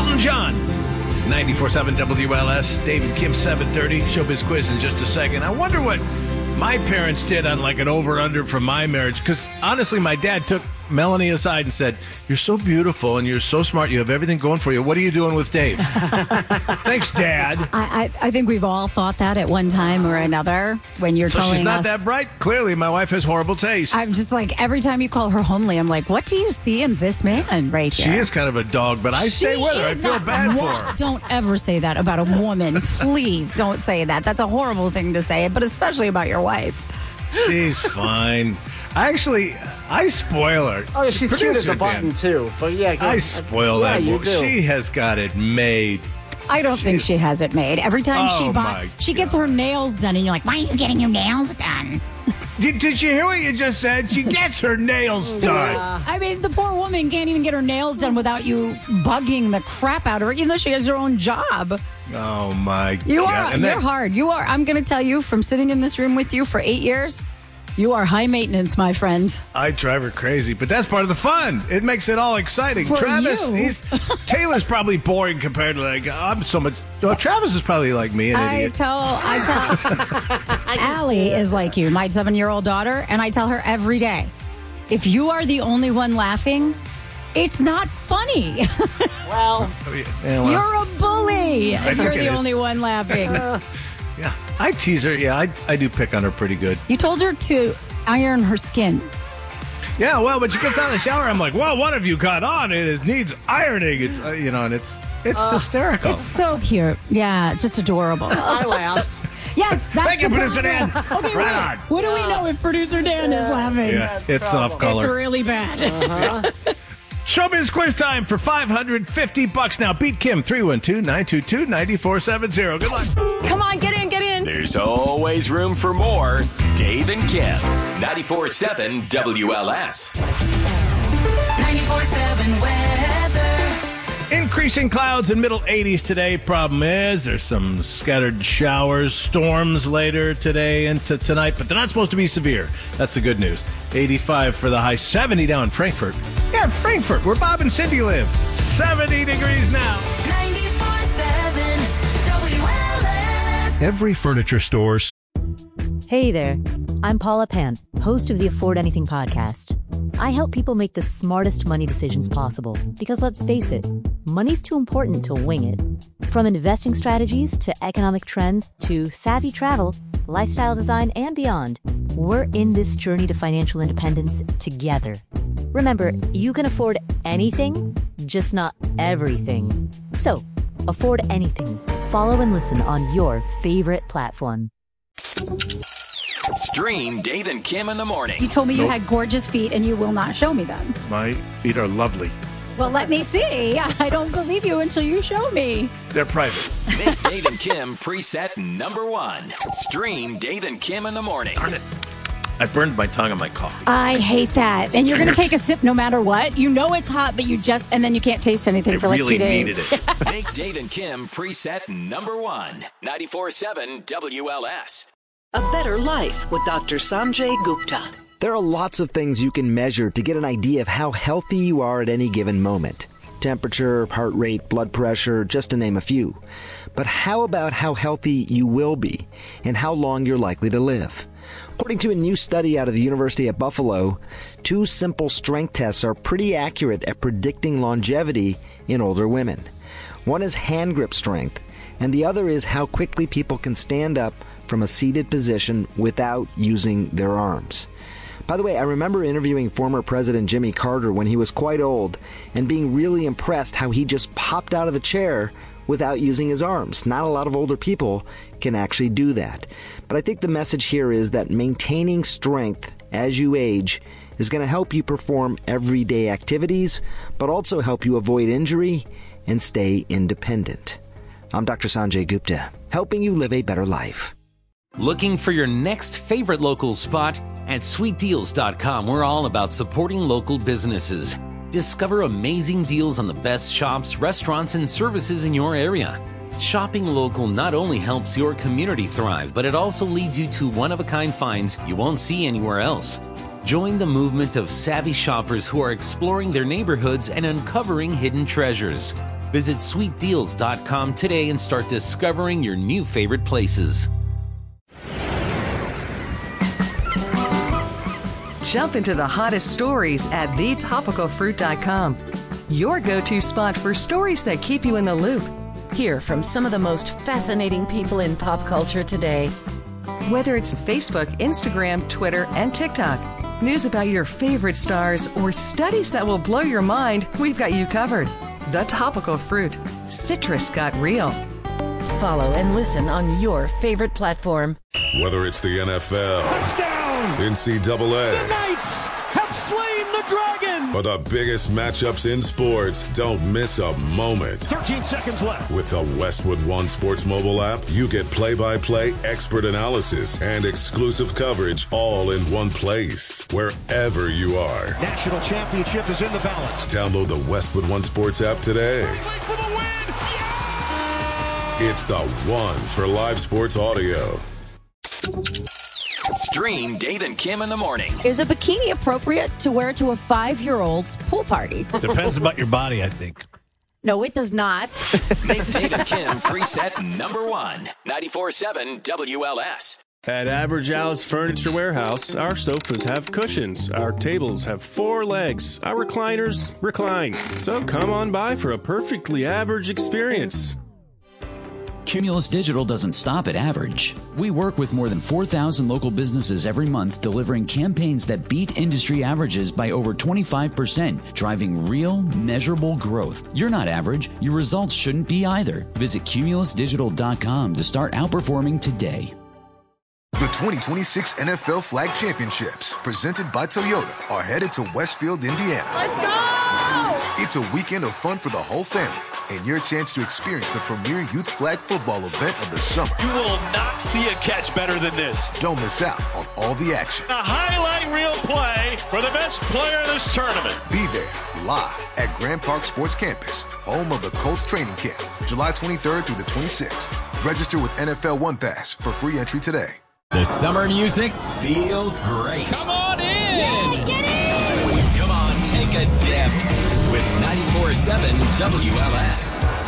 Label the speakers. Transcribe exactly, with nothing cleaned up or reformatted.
Speaker 1: Elton John. ninety-four point seven W L S, Dave and Kim, seven thirty. Showbiz quiz in just a second. I wonder what my parents did on like an over-under from my marriage. Because honestly, my dad took Melanie aside and said, "You're so beautiful and you're so smart. You have everything going for you. What are you doing with Dave?" Thanks, Dad.
Speaker 2: I, I I think we've all thought that at one time or another when you're
Speaker 1: so
Speaker 2: telling us.
Speaker 1: She's not that bright? Clearly, my wife has horrible taste.
Speaker 2: I'm just like, every time you call her homely, I'm like, what do you see in this man right here?
Speaker 1: She is kind of a dog, but I
Speaker 2: she
Speaker 1: stay with her. I feel
Speaker 2: not,
Speaker 1: bad
Speaker 2: what?
Speaker 1: for her.
Speaker 2: Don't ever say that about a woman. Please don't say that. That's a horrible thing to say, but especially about your wife.
Speaker 1: She's fine. I actually, I spoil her.
Speaker 3: Oh, yeah, she's
Speaker 1: Producer
Speaker 3: cute as a
Speaker 1: Dan.
Speaker 3: button, too. But yeah,
Speaker 1: I spoil
Speaker 3: yeah,
Speaker 1: that
Speaker 3: you
Speaker 1: woman.
Speaker 3: do.
Speaker 1: She has got it made.
Speaker 2: I don't think she has it made. Every time
Speaker 1: Oh,
Speaker 2: she
Speaker 1: my
Speaker 2: buys, she gets her nails done, and you're like, why are you getting your nails done?
Speaker 1: Did, did you hear what you just said? She gets her nails done.
Speaker 2: I mean, the poor woman can't even get her nails done without you bugging the crap out of her, even though she has her own job.
Speaker 1: Oh, my
Speaker 2: You
Speaker 1: God.
Speaker 2: are,
Speaker 1: And
Speaker 2: you're
Speaker 1: that-
Speaker 2: hard. You are, I'm going to tell you, from sitting in this room with you for eight years, you are high maintenance, my friend.
Speaker 1: I drive her crazy, but that's part of the fun. It makes it all exciting.
Speaker 2: For
Speaker 1: Travis,
Speaker 2: you.
Speaker 1: he's Taylor's probably boring compared to like I'm so much. Well, Travis is probably like me, an
Speaker 2: I
Speaker 1: idiot.
Speaker 2: tell, I tell, Allie is like you, my seven-year-old daughter, and I tell her every day, if you are the only one laughing, it's not funny.
Speaker 3: Well,
Speaker 1: Yeah, well,
Speaker 2: You're a bully
Speaker 1: I
Speaker 2: if
Speaker 1: think
Speaker 2: you're
Speaker 1: it
Speaker 2: the
Speaker 1: is.
Speaker 2: only one laughing.
Speaker 1: yeah, I tease her. Yeah, I, I do pick on her pretty good.
Speaker 2: You told her to iron her skin.
Speaker 1: Yeah, well, but she gets out of the shower. I'm like, well, what have you got on? It is- needs ironing. It's uh, you know, and it's it's hysterical.
Speaker 2: It's so cute. Yeah, just adorable.
Speaker 3: I laughed.
Speaker 2: Yes, that's
Speaker 1: Thank you,
Speaker 2: the
Speaker 1: Producer Dan.
Speaker 2: problem. Okay,
Speaker 1: Right
Speaker 2: wait.
Speaker 1: on.
Speaker 2: What do we know if Producer Dan is laughing?
Speaker 1: yeah, it's off color.
Speaker 2: It's really bad.
Speaker 3: Uh-huh.
Speaker 1: Showbiz quiz time for five hundred fifty bucks now. Beat Kim, three one two, nine two two, nine four seven zero. Good luck.
Speaker 4: Come on, get in, get in.
Speaker 5: There's always room for more. Dave and Kim. ninety-four point seven W L S.
Speaker 4: ninety-four point seven weather.
Speaker 1: Increasing clouds and middle eighties today. Problem is, there's some scattered showers, storms later today into tonight, but they're not supposed to be severe. That's the good news. eighty-five for the high, seventy down in Frankfurt. Yeah, Frankfurt, where Bob and Cindy live. seventy degrees now.
Speaker 4: ninety-four point seven W L S.
Speaker 6: Every furniture store.
Speaker 7: Hey there, I'm Paula Pant, host of the Afford Anything podcast. I help people make the smartest money decisions possible because, let's face it, money's too important to wing it. From investing strategies to economic trends to savvy travel, lifestyle design, and beyond, we're in this journey to financial independence together. Remember, you can afford anything, just not everything. So, afford anything. Follow and listen on your favorite platform.
Speaker 5: Stream Dave and Kim in the morning.
Speaker 2: You told me you
Speaker 1: Nope.
Speaker 2: had gorgeous feet, and you will not show me them.
Speaker 1: My feet are lovely.
Speaker 2: Well, let me see. I don't believe you until you show me.
Speaker 1: They're private.
Speaker 5: Make Dave and Kim preset number one. Stream Dave and Kim in the morning.
Speaker 1: Darn it. I burned my tongue on my coffee.
Speaker 2: I hate that. And you're going to take a sip no matter what. You know it's hot, but you just, and then you can't taste anything
Speaker 1: I
Speaker 2: for like
Speaker 1: really
Speaker 2: two days.
Speaker 1: needed it.
Speaker 5: Make Dave and Kim preset number one. ninety-four point seven W L S.
Speaker 8: A better life with Doctor Sanjay Gupta.
Speaker 9: There are lots of things you can measure to get an idea of how healthy you are at any given moment. Temperature, heart rate, blood pressure, just to name a few. But how about how healthy you will be and how long you're likely to live? According to a new study out of the University of Buffalo, two simple strength tests are pretty accurate at predicting longevity in older women. One is hand grip strength, and the other is how quickly people can stand up from a seated position without using their arms. By the way, I remember interviewing former President Jimmy Carter when he was quite old and being really impressed how he just popped out of the chair without using his arms. Not a lot of older people can actually do that. But I think the message here is that maintaining strength as you age is going to help you perform everyday activities, but also help you avoid injury and stay independent. I'm Doctor Sanjay Gupta, helping you live a better life.
Speaker 10: Looking for your next favorite local spot? At sweet deals dot com, we're all about supporting local businesses. Discover amazing deals on the best shops, restaurants, and services in your area. Shopping local not only helps your community thrive, but it also leads you to one-of-a-kind finds you won't see anywhere else. Join the movement of savvy shoppers who are exploring their neighborhoods and uncovering hidden treasures. Visit sweet deals dot com today and start discovering your new favorite places.
Speaker 6: Jump into the hottest stories at the topical fruit dot com. Your go-to spot for stories that keep you in the loop.
Speaker 11: Hear from some of the most fascinating people in pop culture today.
Speaker 6: Whether it's Facebook, Instagram, Twitter, and TikTok, news about your favorite stars, or studies that will blow your mind, we've got you covered. The Topical Fruit. Citrus got real.
Speaker 11: Follow and listen on your favorite platform.
Speaker 12: Whether it's the N F L, touchdown, N C double A,
Speaker 13: the Knights have slain the dragon,
Speaker 12: or the biggest matchups in sports, don't miss a moment.
Speaker 13: thirteen seconds left.
Speaker 12: With the Westwood One Sports mobile app, you get play-by-play expert analysis and exclusive coverage all in one place, wherever you are.
Speaker 13: National championship is in the balance.
Speaker 12: Download the Westwood One Sports app today.
Speaker 13: For the win! Yeah!
Speaker 12: It's the one for live sports audio.
Speaker 5: Stream Dave and Kim in the morning.
Speaker 2: Is a bikini appropriate to wear to a five-year-old's pool party?
Speaker 1: Depends about your body, I think.
Speaker 2: No, it does not.
Speaker 5: Make Dave and Kim preset number one. ninety-four point seven W L S.
Speaker 14: At Average Al's Furniture Warehouse, our sofas have cushions, our tables have four legs, our recliners recline. So come on by for a perfectly average experience.
Speaker 15: Cumulus Digital doesn't stop at average. We work with more than four thousand local businesses every month, delivering campaigns that beat industry averages by over twenty-five percent, driving real, measurable growth. You're not average. Your results shouldn't be either. Visit cumulus digital dot com to start outperforming today.
Speaker 16: The twenty twenty-six N F L Flag Championships, presented by Toyota, are headed to Westfield, Indiana.
Speaker 4: Let's go!
Speaker 16: It's a weekend of fun for the whole family, and your chance to experience the premier youth flag football event of the summer.
Speaker 13: You will not see a catch better than this.
Speaker 16: Don't miss out on all the action.
Speaker 13: A highlight reel play for the best player in this tournament.
Speaker 16: Be there, live at Grand Park Sports Campus, home of the Colts training camp, July twenty-third through the twenty-sixth. Register with N F L One Pass for free entry today.
Speaker 5: The summer music feels great.
Speaker 13: Come on in!
Speaker 4: Yeah, get in!
Speaker 5: Come on, take a dip with ninety-four point seven W L S.